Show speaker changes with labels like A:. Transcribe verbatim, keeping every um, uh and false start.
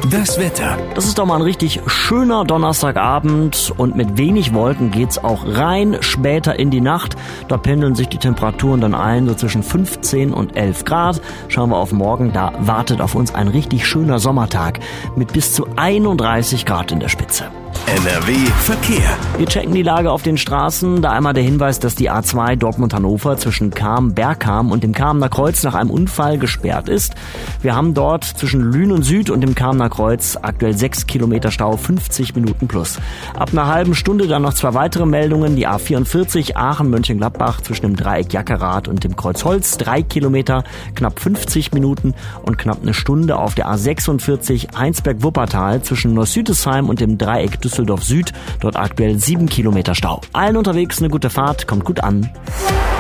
A: Das Wetter.
B: Das ist doch mal ein richtig schöner Donnerstagabend und mit wenig Wolken geht's auch rein später in die Nacht. Da pendeln sich die Temperaturen dann ein, so zwischen fünfzehn und elf Grad. Schauen wir auf morgen, da wartet auf uns ein richtig schöner Sommertag mit bis zu einunddreißig Grad in der Spitze.
A: N R W Verkehr.
B: Wir checken die Lage auf den Straßen. Da einmal der Hinweis, dass die A zwei Dortmund-Hannover zwischen Cham-Bergcham und dem Kamener Kreuz nach einem Unfall gesperrt ist. Wir haben dort zwischen Lünen Süd und dem Kamener Kreuz aktuell sechs Kilometer Stau, fünfzig Minuten plus. Ab einer halben Stunde dann noch zwei weitere Meldungen. Die A vierundvierzig Aachen-Mönchengladbach zwischen dem Dreieck Jackerath und dem Kreuz Holz, drei Kilometer, knapp fünfzig Minuten und knapp eine Stunde auf der A sechsundvierzig Heinsberg-Wuppertal zwischen Neuss-Südesheim und dem Dreieck Düsseldorf Süd, dort aktuell sieben Kilometer Stau. Allen unterwegs eine gute Fahrt, kommt gut an.